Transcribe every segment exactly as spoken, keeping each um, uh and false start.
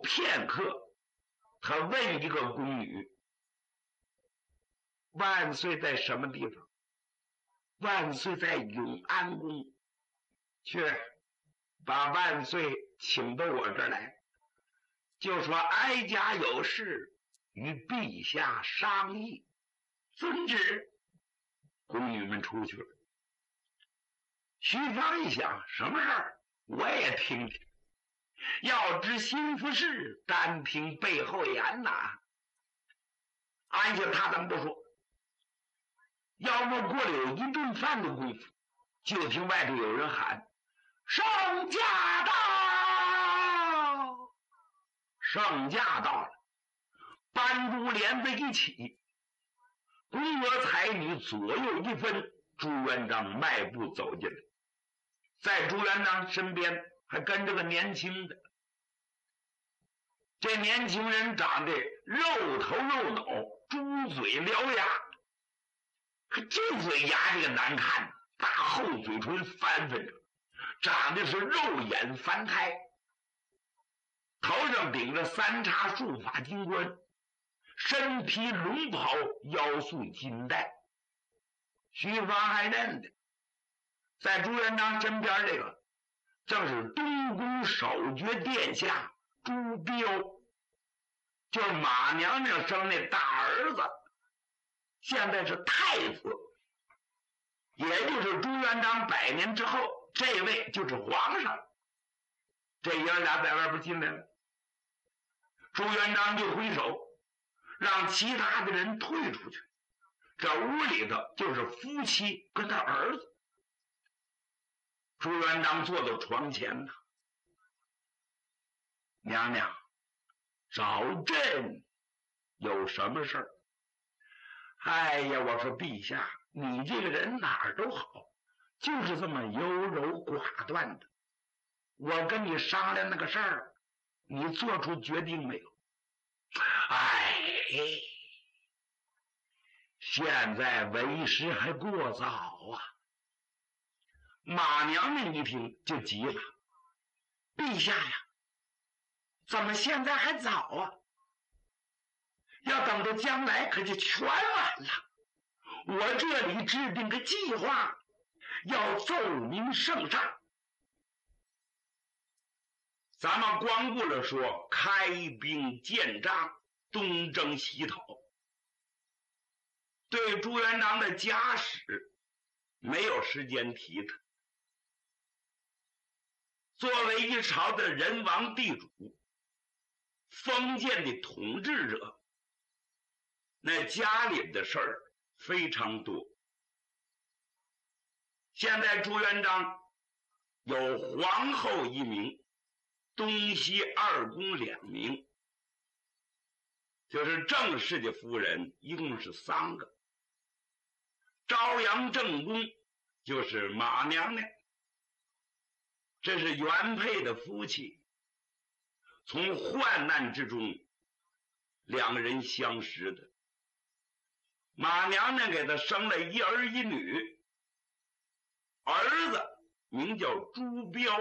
片刻，他问一个宫女：万岁在什么地方？万岁在永安宫。去把万岁请到我这儿来，就说哀家有事与陛下商议。遵旨。宫女们出去了。徐芳一想，什么事儿我也听听，要知心腹事，单听背后言呐。按下他咱不说，要么过了有一顿饭的功夫，就听外头有人喊：圣驾到！圣驾到了，班珠帘子一起，宫娥才女左右一分，朱元璋迈步走进来，在朱元璋身边还跟着个年轻的。这年轻人长得肉头肉脑，猪嘴獠牙，可这嘴牙这个难看，大厚嘴唇翻翻着，长得是肉眼凡胎，头上顶着三叉束发金冠，身披龙袍，腰束金带。徐芳还认得，在朱元璋身边这个正是东宫守爵殿下朱标，就是马娘娘生那大儿子，现在是太子，也就是朱元璋百年之后，这位就是皇上。这爷俩在外边进来了，朱元璋就挥手让其他的人退出去，这屋里头就是夫妻跟他儿子。朱元璋坐到床前呢，娘娘找朕有什么事儿？哎呀，我说陛下，你这个人哪儿都好，就是这么优柔寡断的。我跟你商量那个事儿，你做出决定没有？哎，现在为时还过早啊！马娘娘一听就急了，陛下呀，怎么现在还早啊？要等到将来可就全晚了。我这里制定个计划，要奏明圣上。咱们光顾了说开兵建章，东征西讨，对朱元璋的家史没有时间提他。作为一朝的人王地主，封建的统治者，那家里的事儿非常多。现在朱元璋有皇后一名，东西二宫两名，就是正式的夫人一共是三个。朝阳正宫就是马娘娘，这是原配的夫妻，从患难之中两人相识的。马娘娘给他生了一儿一女，儿子名叫朱标，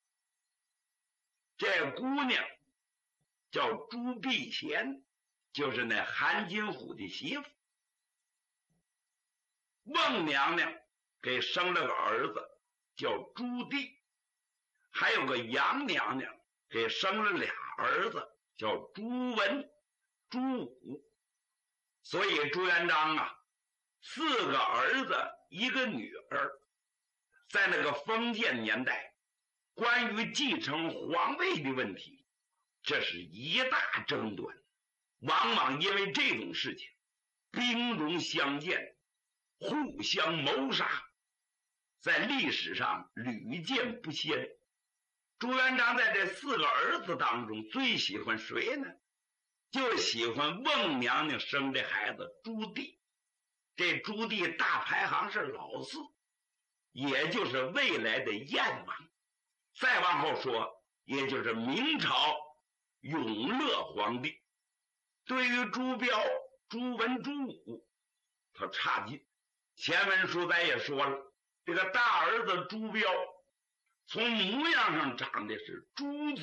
这姑娘叫朱碧贤，就是那韩金虎的媳妇。孟娘娘给生了个儿子叫朱棣，还有个杨娘娘给生了俩儿子叫朱文、朱武。所以朱元璋啊，四个儿子一个女儿。在那个封建年代，关于继承皇位的问题，这是一大争端，往往因为这种事情兵戎相见，互相谋杀，在历史上屡见不鲜。朱元璋在这四个儿子当中最喜欢谁呢？就喜欢孟娘娘生的孩子朱棣。这朱棣大排行是老四，也就是未来的燕王。再往后说，也就是明朝永乐皇帝。对于朱标、朱文、朱武，他差劲。前文书咱也说了，这个大儿子朱标从模样上长得是猪